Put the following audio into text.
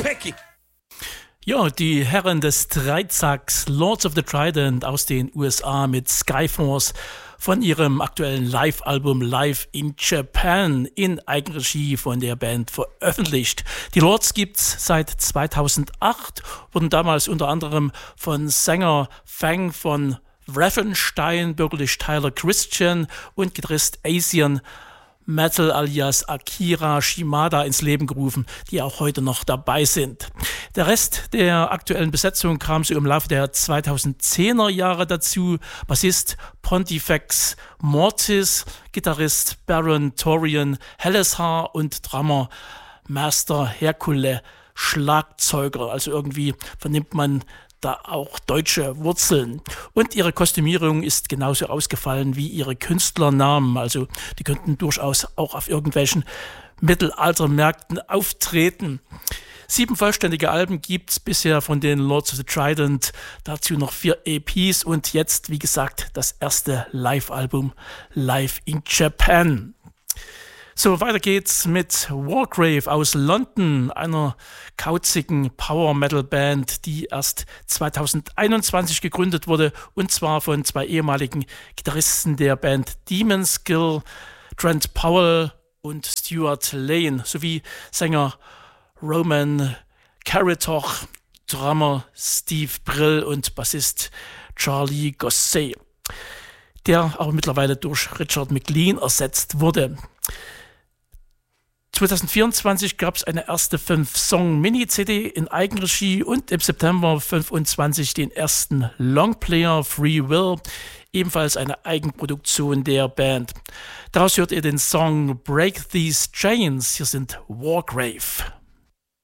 Becky. Ja, die Herren des Dreizacks Lords of the Trident aus den USA mit Skyforce von ihrem aktuellen Live-Album Live in Japan in Eigenregie von der Band veröffentlicht. Die Lords gibt's seit 2008, wurden damals unter anderem von Sänger Fang von Ravenstein, bürgerlich Tyler Christian und Gitarrist Asian Metal alias Akira Shimada ins Leben gerufen, die auch heute noch dabei sind. Der Rest der aktuellen Besetzung kam so im Laufe der 2010er Jahre dazu. Bassist Pontifex Mortis, Gitarrist Baron Torian Helleshaar und Drummer Master Hercule Schlagzeuger. Also irgendwie vernimmt man da auch deutsche Wurzeln. Und ihre Kostümierung ist genauso ausgefallen wie ihre Künstlernamen. Also die könnten durchaus auch auf irgendwelchen Mittelaltermärkten auftreten. 7 vollständige Alben gibt es bisher von den Lords of the Trident, dazu noch 4 EPs und jetzt, wie gesagt, das erste Live-Album Live in Japan. So, weiter geht's mit Wargrave aus London, einer kauzigen Power-Metal-Band, die erst 2021 gegründet wurde, und zwar von 2 ehemaligen Gitarristen der Band Demon Skill, Trent Powell und Stuart Lane, sowie Sänger Roman Caritoch, Drummer Steve Brill und Bassist Charlie Gosset, der aber mittlerweile durch Richard McLean ersetzt wurde. 2024 gab es eine erste 5-Song-Mini-CD in Eigenregie und im September 25 den ersten Longplayer Free Will, ebenfalls eine Eigenproduktion der Band. Daraus hört ihr den Song Break These Chains. Hier sind Wargrave.